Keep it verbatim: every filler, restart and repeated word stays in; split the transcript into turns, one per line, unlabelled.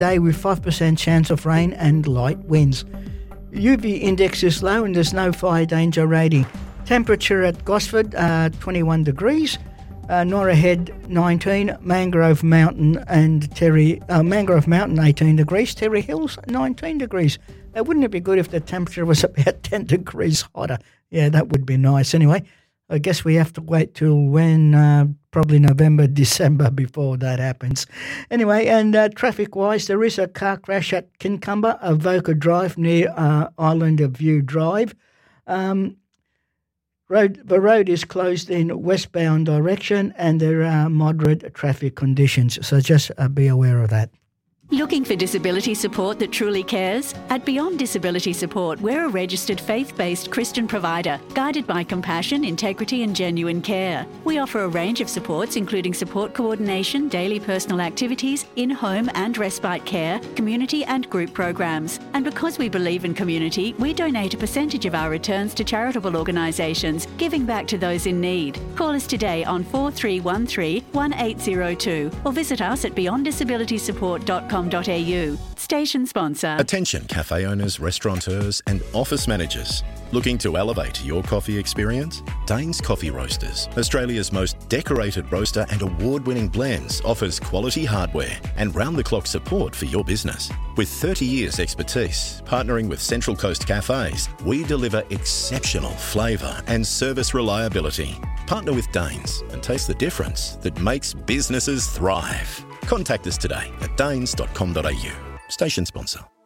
Day with five percent chance of rain and light winds. U V index is low and there's no fire danger rating. Temperature at Gosford, uh, twenty-one degrees. Uh, Norah Head, nineteen. Mangrove Mountain and Terry, uh, Mangrove Mountain, eighteen degrees. Terry Hills, nineteen degrees. Uh, wouldn't it be good if the temperature was about ten degrees hotter? Yeah, that would be nice. Anyway, I guess we have to wait till when, uh, probably November, December before that happens. Anyway, and uh, traffic-wise, there is a car crash at Kincumber, Avoca Drive near uh, Islander View Drive. Um, road, the road is closed in westbound direction and there are moderate traffic conditions, so just uh, be aware of that.
Looking for disability support that truly cares? At Beyond Disability Support, we're a registered faith-based Christian provider, guided by compassion, integrity and genuine care. We offer a range of supports including support coordination, daily personal activities, in-home and respite care, community and group programs. And because we believe in community, we donate a percentage of our returns to charitable organisations, giving back to those in need. Call us today on four three one three, one eight zero two or visit us at beyond disability support dot com. Station sponsor.
Attention cafe owners, restaurateurs and office managers. Looking to elevate your coffee experience? Danes Coffee Roasters, Australia's most decorated roaster and award-winning blends, offers quality hardware and round-the-clock support for your business. With thirty years expertise, partnering with Central Coast Cafes, we deliver exceptional flavour and service reliability. Partner with Danes and taste the difference that makes businesses thrive. Contact us today at danes dot com dot a u. Station sponsor.